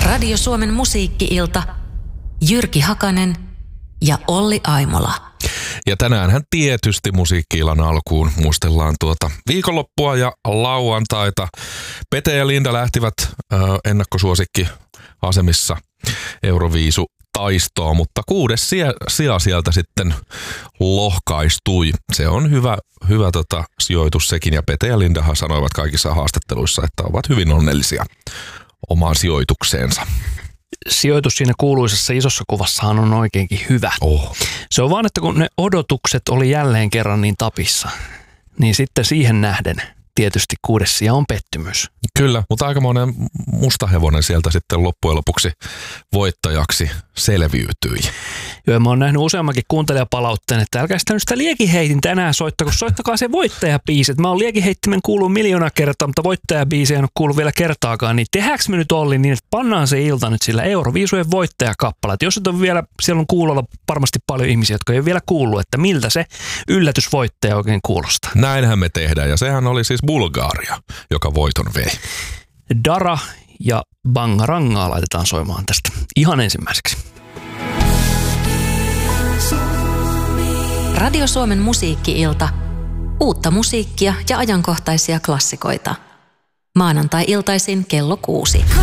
Radio Suomen musiikki-ilta, Jyrki Hakanen ja Olli Aimola. Ja tänäänhän tietysti musiikki-illan alkuun muistellaan viikonloppua ja lauantaita. Pete ja Linda lähtivät ennakkosuosikki-asemissa Euroviisu-taistoon, mutta 6. sija sieltä sitten lohkaistui. Se on hyvä sijoitus sekin, ja Pete ja Lindahan sanoivat kaikissa haastatteluissa, että ovat hyvin onnellisia omaan sijoitukseensa. Sijoitus siinä kuuluisessa isossa kuvassahan on oikeinkin hyvä. Se on vaan, että kun ne odotukset oli jälleen kerran niin tapissa, niin sitten siihen nähden tietysti 6. sija on pettymys. Kyllä, mutta aikamoinen mustahevonen sieltä sitten loppujen lopuksi voittajaksi selviytyi. Joo, mä oon nähnyt useammankin kuuntelijapalautteen, että älkää sitä liekiheitin tänään soittako, soittakaa se voittajabiisi. Mä oon liekiheittimen kuullut 1 000 000 kertaa, mutta voittajabiisi en ole kuullut vielä kertaakaan. Niin tehdäänkö me nyt Olli niin, että pannaan se ilta nyt sillä Euroviisujen voittajakappale. Jos et ole vielä, siellä on kuulolla varmasti paljon ihmisiä, jotka ei ole vielä kuullut, että miltä se yllätysvoittaja oikein kuulostaa. Näinhän me tehdään, ja sehän oli siis Bulgaria, joka voiton vei. Dara ja Bangarangaa laitetaan soimaan tästä ihan ensimmäiseksi. Radio Suomen musiikki-ilta. Uutta musiikkia ja ajankohtaisia klassikoita. Maanantai-iltaisin kello 6.